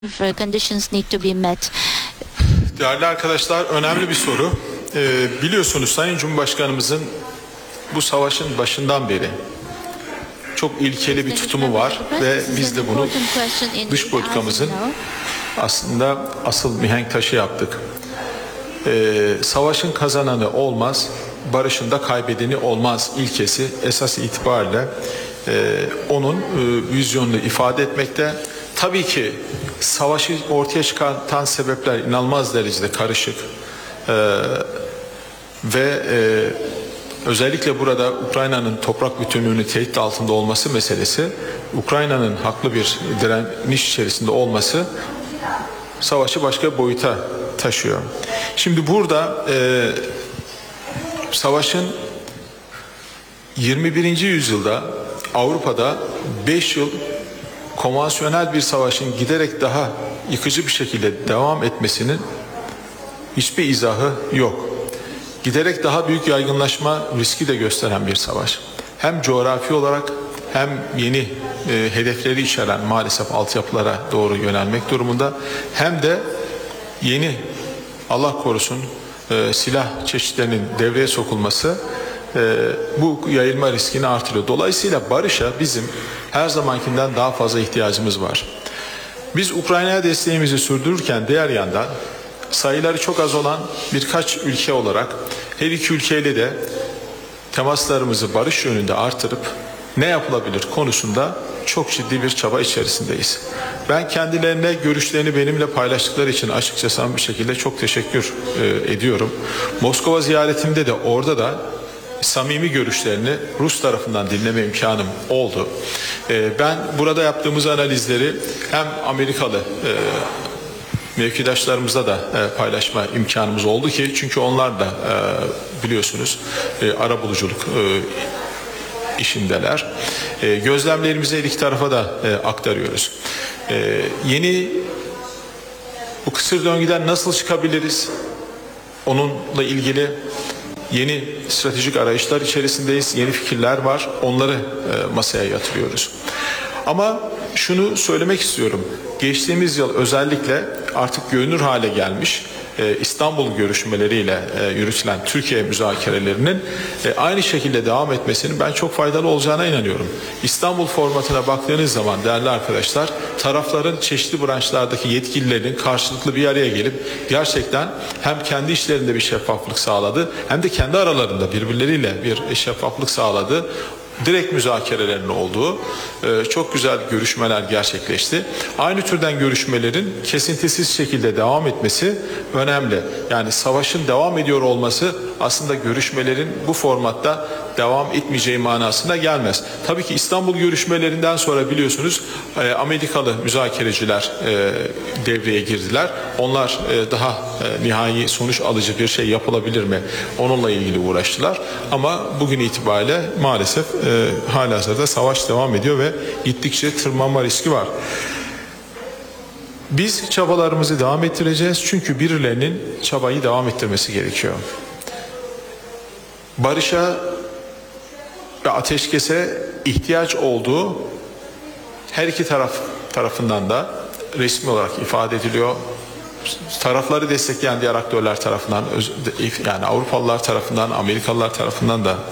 conditions need to be met. Değerli arkadaşlar, önemli bir soru. Biliyorsunuz Sayın Cumhurbaşkanımızın bu savaşın başından beri çok ilkeli bir tutumu var ve biz de bunu dış politikamızın aslında asıl mihenk taşı yaptık. Savaşın kazananı olmaz, barışın da kaybedeni olmaz ilkesi esas itibariyle onun vizyonunu ifade etmekte. Tabii ki savaşı ortaya çıkartan sebepler inanılmaz derecede karışık ve özellikle burada Ukrayna'nın toprak bütünlüğünü tehdit altında olması meselesi, Ukrayna'nın haklı bir direniş içerisinde olması savaşı başka bir boyuta taşıyor. Şimdi burada savaşın 21. yüzyılda Avrupa'da 5 yıl konvansiyonel bir savaşın giderek daha yıkıcı bir şekilde devam etmesinin hiçbir izahı yok. Giderek daha büyük yaygınlaşma riski de gösteren bir savaş. Hem coğrafi olarak hem yeni hedefleri içeren maalesef altyapılara doğru yönelmek durumunda, hem de yeni, Allah korusun, silah çeşitlerinin devreye sokulması bu yayılma riskini artırıyor. Dolayısıyla barışa bizim her zamankinden daha fazla ihtiyacımız var. Biz Ukrayna'ya desteğimizi sürdürürken diğer yandan sayıları çok az olan birkaç ülke olarak her iki ülkeyle de temaslarımızı barış yönünde artırıp ne yapılabilir konusunda çok ciddi bir çaba içerisindeyiz. Ben kendilerine görüşlerini benimle paylaştıkları için açıkça samimi bir şekilde çok teşekkür ediyorum. Moskova ziyaretimde de orada da samimi görüşlerini Rus tarafından dinleme imkanım oldu. Ben burada yaptığımız analizleri hem Amerikalı mevkidaşlarımızla da paylaşma imkanımız oldu ki, çünkü onlar da biliyorsunuz arabuluculuk işindeler. Gözlemlerimizi her iki tarafa da aktarıyoruz. Yeni bu kısır döngüden nasıl çıkabiliriz? Onunla ilgili yeni stratejik arayışlar içerisindeyiz. Yeni fikirler var. Onları masaya yatırıyoruz. Ama şunu söylemek istiyorum. Geçtiğimiz yıl özellikle artık görünür hale gelmiş İstanbul görüşmeleriyle yürütülen Türkiye müzakerelerinin aynı şekilde devam etmesinin ben çok faydalı olacağına inanıyorum. İstanbul formatına baktığınız zaman değerli arkadaşlar, tarafların çeşitli branşlardaki yetkililerin karşılıklı bir araya gelip gerçekten hem kendi işlerinde bir şeffaflık sağladı, hem de kendi aralarında birbirleriyle bir şeffaflık sağladı. Direkt müzakerelerin olduğu çok güzel görüşmeler gerçekleşti. Aynı türden görüşmelerin kesintisiz şekilde devam etmesi önemli. Yani savaşın devam ediyor olması aslında görüşmelerin bu formatta devam etmeyeceği manasına gelmez. Tabii ki İstanbul görüşmelerinden sonra biliyorsunuz Amerikalı müzakereciler devreye girdiler. Onlar daha nihai sonuç alıcı bir şey yapılabilir mi? Onunla ilgili uğraştılar. Ama bugün itibariyle maalesef halihazırda savaş devam ediyor ve gittikçe tırmanma riski var. Biz çabalarımızı devam ettireceğiz. Çünkü birilerinin çabayı devam ettirmesi gerekiyor. Barışa ve ateşkese ihtiyaç olduğu her iki tarafından da resmi olarak ifade ediliyor. Tarafları destekleyen diğer aktörler tarafından, yani Avrupalılar tarafından, Amerikalılar tarafından da,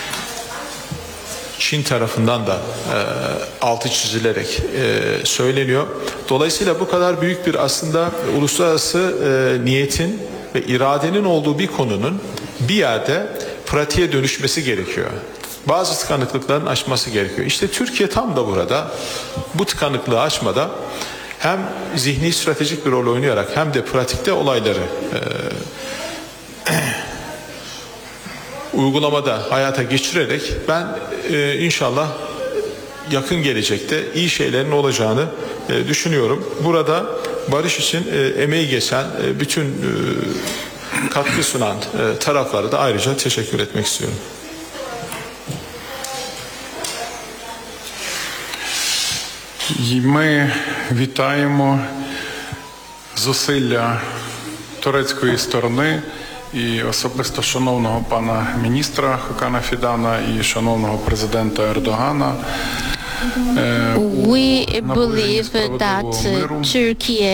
Çin tarafından da altı çizilerek söyleniyor. Dolayısıyla bu kadar büyük bir aslında uluslararası niyetin ve iradenin olduğu bir konunun bir yerde pratiğe dönüşmesi gerekiyor. Bazı tıkanıklıkların aşması gerekiyor. İşte Türkiye tam da burada bu tıkanıklığı aşmada hem zihni stratejik bir rol oynayarak hem de pratikte olayları uygulamada hayata geçirerek ben inşallah yakın gelecekte iyi şeylerin olacağını düşünüyorum. Burada barış için emeği geçen bütün katkı sunan taraflara da ayrıca teşekkür etmek istiyorum. Ми вітаємо зусилля турецької сторони і особисто шановного пана міністра Хакана Фідана і шановного президента Ердогана у We наближенні believe that справедливого миру. Turkey